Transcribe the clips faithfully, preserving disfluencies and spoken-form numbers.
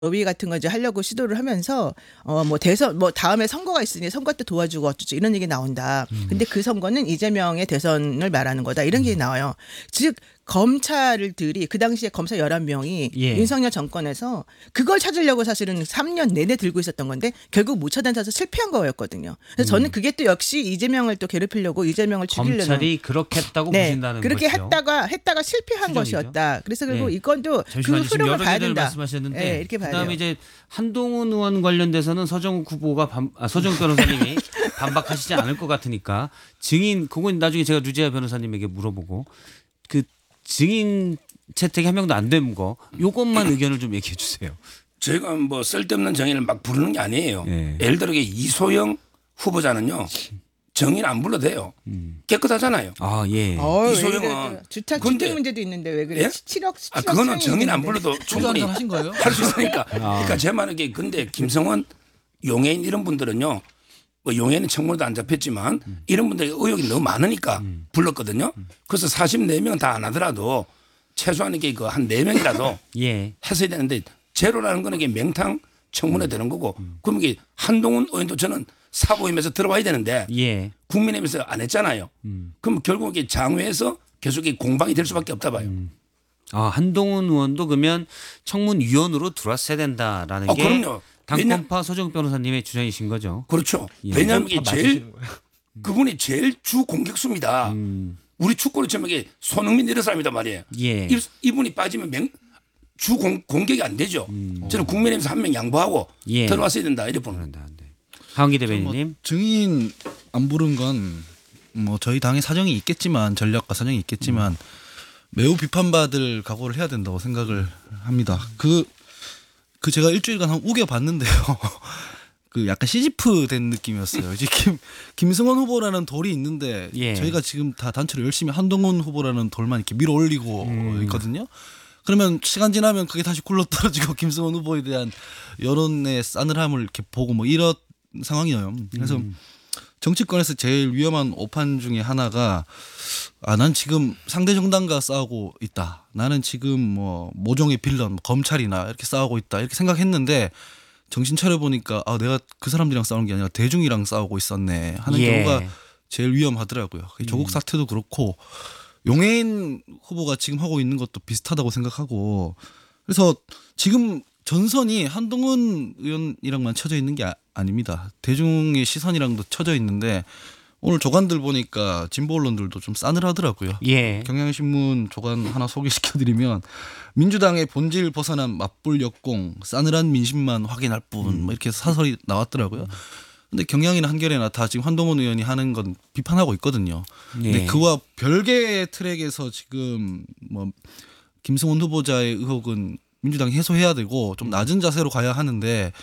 로비 같은 거 이제 하려고 시도를 하면서 어 뭐 대선 뭐 다음에 선거가 있으니 선거 때 도와주고 어쩌고 이런 얘기 나온다. 음. 근데 그 선거는 이재명의 대선을 말하는 거다. 이런 게 나와요. 즉 검찰들이 그 당시에 검사 열한 명이 예. 윤석열 정권에서 그걸 찾으려고 사실은 삼 년 내내 들고 있었던 건데 결국 못 찾아서 실패한 거였거든요. 그래서 저는 그게 또 역시 이재명을 또 괴롭히려고 이재명을 죽이려는 검찰이 그렇게 했다고 네, 보신다는 그렇게 거죠. 했다가 했다가 실패한 추정이죠. 것이었다. 그래서 결국 네. 이건도 그 잠시만요. 지금 흐름을 여러 봐야 개를 된다. 말씀하셨는데 네, 이렇게 봐야 그다음에 돼요. 이제 한동훈 의원 관련돼서는 서정욱 후보가 반, 아, 서정욱 변호사님이 반박하시지 않을 것 같으니까 증인 그건 나중에 제가 류재하 변호사님에게 물어보고 그 증인 채택이 한 명도 안 된 거 요것만 의견을 좀 얘기해 주세요. 저희가 뭐 쓸데없는 정의를 막 부르는 게 아니에요. 예. 예를 들어 이소영 후보자는요. 정의는 안 불러도 돼요. 깨끗하잖아요. 아 예. 어, 왜 이소영은 그래? 주택 근데- 주택 문제도 있는데 왜 그래? 예? 칠억 아, 그거는 정의는 안 불러도 충분히 하신 거예요? 할 수 있으니까. 그러니까 제 말은 게 근데 김성원, 용해인 이런 분들은요. 뭐 용해는 청문회도 안 잡혔지만 이런 분들이 의혹이 너무 많으니까 불렀거든요. 그래서 사십사 명은 다 안 하더라도 최소한 이게 그 한 네 명이라도 예. 했어야 되는데 제로라는 거는 이게 맹탕 청문회 되는 거고 그럼 이게 한동훈 의원도 저는 사보임에서 들어와야 되는데 예. 국민의힘에서 안 했잖아요. 그럼 결국 이게 장외에서 계속 이 공방이 될 수밖에 없다 봐요. 아 한동훈 의원도 그러면 청문위원으로 들어왔어야 된다라는 아, 게 그럼요. 왜냐- 당권파 서정욱 변호사님의 주장이신 거죠. 그렇죠. 예. 왜냐하면 이게 다 제일 맞으시는 거예요. 그분이 제일 주 공격수입니다. 음. 우리 축구를 치면 이게 손흥민 이런 사람이단 말이에요. 예. 이- 이분이 빠지면 맹, 주 공, 공격이 안 되죠. 저는 국민의힘에서 한 명 양보하고 음. 예. 들어왔어야 된다 이렇게 보는 그런다. 네. 하은기 대변인님. 뭐 증인 안 부른 건 뭐 저희 당의 사정이 있겠지만 전략과 사정이 있겠지만 매우 비판받을 각오를 해야 된다고 생각을 합니다. 그, 그 제가 일주일간 한 우겨봤는데요. 그 약간 시지프 된 느낌이었어요. 이제 김, 김승원 후보라는 돌이 있는데 예. 저희가 지금 다 단체로 열심히 한동훈 후보라는 돌만 이렇게 밀어 올리고 음. 있거든요. 그러면 시간 지나면 그게 다시 굴러 떨어지고 김승원 후보에 대한 여론의 싸늘함을 이렇게 보고 뭐 이런 상황이에요. 그래서 음. 정치권에서 제일 위험한 오판 중에 하나가 아, 난 지금 상대 정당과 싸우고 있다. 나는 지금 뭐 모종의 빌런, 뭐 검찰이나 이렇게 싸우고 있다. 이렇게 생각했는데 정신 차려 보니까 아, 내가 그 사람들이랑 싸우는 게 아니라 대중이랑 싸우고 있었네 하는 예. 경우가 제일 위험하더라고요. 조국 사태도 그렇고 용해인 후보가 지금 하고 있는 것도 비슷하다고 생각하고 그래서 지금 전선이 한동훈 의원이랑만 쳐져 있는 게 아, 아닙니다. 대중의 시선이랑도 쳐져 있는데 오늘 조간들 보니까 진보 언론들도 좀 싸늘하더라고요. 예. 경향신문 조간 하나 소개시켜드리면 민주당의 본질 벗어난 맞불 역공 싸늘한 민심만 확인할 뿐 뭐 이렇게 사설이 나왔더라고요. 근데 경향이나 한겨레나 다 지금 한동훈 의원이 하는 건 비판하고 있거든요. 예. 근데 그와 별개의 트랙에서 지금 뭐 김승원 후보자의 의혹은 민주당이 해소해야 되고 좀 낮은 자세로 가야 하는데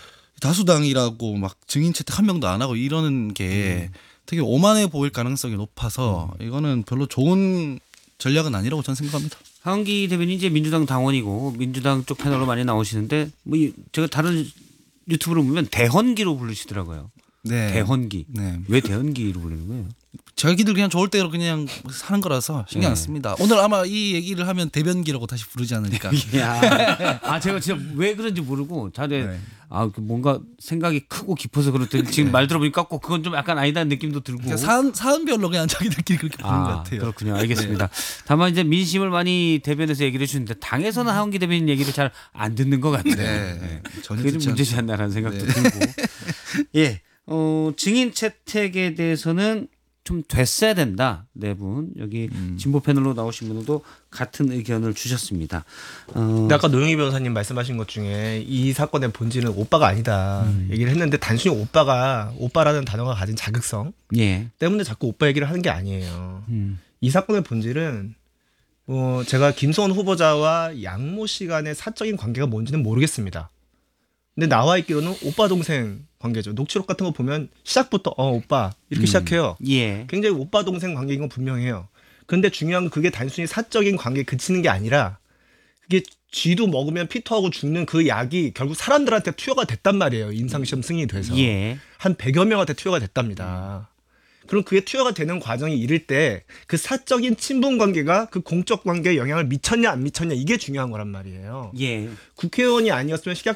다수당이라고 막 증인 채택 한 명도 안 하고 이러는 게 되게 오만해 보일 가능성이 높아서 이거는 별로 좋은 전략은 아니라고 저는 생각합니다. 하은기 대변인 이제 민주당 당원이고 민주당 쪽 패널로 많이 나오시는데 뭐 이- 제가 다른 유튜브를 보면 대헌기로 부르시더라고요. 네. 대헌기. 네. 왜 대헌기로 부르는 거예요? 자기들 그냥 좋을 대로 그냥 사는 거라서 신경 안 네. 씁니다. 오늘 아마 이 얘기를 하면 대변기라고 다시 부르지 않을까. 야. 아 제가 진짜 왜 그런지 모르고 다들 네. 아 뭔가 생각이 크고 깊어서 그렇더니 지금 말 들어보니까 꼭 그건 좀 약간 아니다는 느낌도 들고. 그냥 사안, 사안별로 그냥 자기들끼리 그렇게 부르는 것 아, 같아요. 그렇군요. 알겠습니다. 다만 이제 민심을 많이 대변해서 얘기를 해주는데 당에서는 하은기 대변인 얘기를 잘 안 듣는 것 같아요. 네. 전혀 그게 좀 듣지 문제지 않죠. 않나라는 생각도 네. 들고. 예. 어, 증인 채택에 대해서는 좀 됐어야 된다. 네 분. 여기 음. 진보 패널로 나오신 분들도 같은 의견을 주셨습니다. 어, 근데 아까 노영희 변호사님 말씀하신 것 중에 이 사건의 본질은 오빠가 아니다 음. 얘기를 했는데 단순히 오빠가 오빠라는 단어가 가진 자극성 예. 때문에 자꾸 오빠 얘기를 하는 게 아니에요. 음. 이 사건의 본질은 뭐 제가 김성원 후보자와 양모 씨 간의 사적인 관계가 뭔지는 모르겠습니다. 근데 나와 있기로는 오빠 동생 관계죠. 녹취록 같은 거 보면 시작부터 어 오빠 이렇게 음. 시작해요. 예. 굉장히 오빠 동생 관계인 건 분명해요. 근데 중요한 건 그게 단순히 사적인 관계에 그치는 게 아니라 그게 쥐도 먹으면 피토하고 죽는 그 약이 결국 사람들한테 투여가 됐단 말이에요. 임상시험 승인이 돼서. 예. 한 백여 명한테 투여가 됐답니다. 그럼 그게 투여가 되는 과정이 이를 때 그 사적인 친분 관계가 그 공적 관계에 영향을 미쳤냐 안 미쳤냐 이게 중요한 거란 말이에요. 예. 국회의원이 아니었으면